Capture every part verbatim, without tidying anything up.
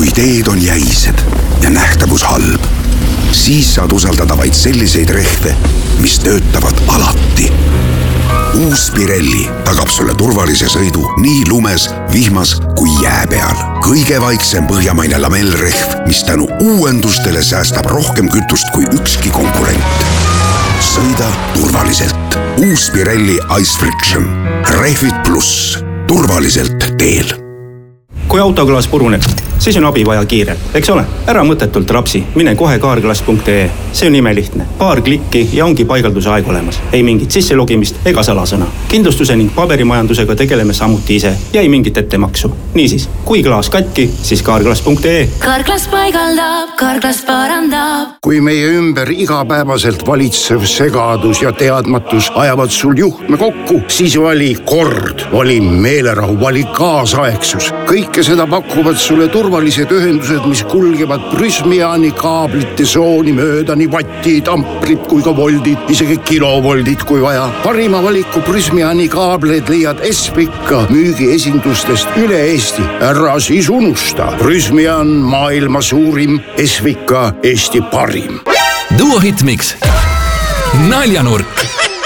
kui teed on jäised ja nähtavus halb, siis saad usaldada vaid selliseid rehve, mis töötavad alati. Uus Pirelli tagab sulle turvalise sõidu nii lumes, vihmas kui jää peal. Kõige vaiksem põhjamaine lamellrehv, mis tänu uuendustele säästab rohkem kütust kui ükski konkurent. Sõida turvaliselt. Uus Pirelli Ice Friction. Rehvid pluss. Turvaliselt teel. Kui autoklaas puruneb, siis on abi vaja kiirelt, eks ole? Ära mõttetult rapsi, mine kohe kaarglass punkt ee. See on imelihtne. Paar klikki ja ongi paigalduse aeg olemas. Ei mingit sisselogimist ega salasõna. Kindlustuse ning paberimajandusega tegeleme samuti ise ja ei mingit ettemaksu. Niisiis, kui klaas katki, siis kaarglass punkt ee. Kaarglass paigaldab, kaarglass parandab. Kui meie ümber igapäevaselt valitsev segadus ja teadmatus ajavad sul juhtme kokku, siis vali kord, vali meelerahu, vali kaasaegsus. Kõike seda pakuvad sulle turvalised ühendused, mis kulgevad Prysmiani kaablite sooni mööda nii vatti, tamprid kui ka voldid, isegi kilovoldid kui vaja. Parima valiku Prysmiani kaableid leiad Espika müügiesindustest üle Eesti. Ära siis unusta. Prysmian maailma suurim, Espika Eesti parim. Duo Hitmix. Naljanurk.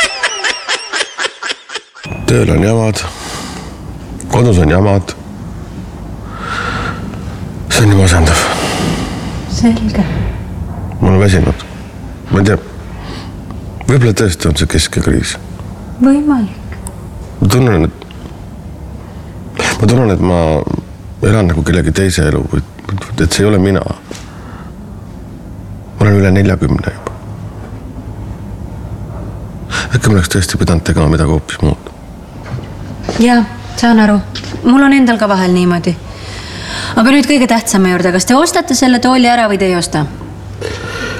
Tööl on jamad. Kodus on jamad. See on juba asendav. Selge. Ma olen väsinud. Ma ei tea, võib-olla tõesti on see keskekriis. Võimalik. Ma tunnen, et ma tunnen, et ma elan nagu kellegi teise elu, et see ei ole mina. Ma olen üle neljakümne juba. Äkki ma oleks tõesti pidanud tegema midagi hoopis muud. Jaa, saan aru. Mul on endal ka vahel niimoodi. Aga nüüd kõige tähtsama juurde, kas te ostate selle tooli ära või te ei osta?